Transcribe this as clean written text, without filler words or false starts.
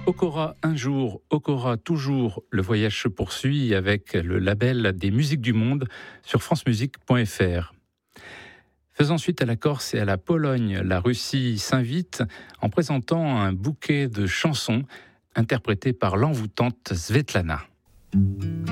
Okora un jour, Okora toujours, le voyage se poursuit avec le label des musiques du monde sur francemusique.fr. Faisant suite à la Corse et à la Pologne, la Russie s'invite en présentant un bouquet de chansons interprétées par l'envoûtante Svetlana.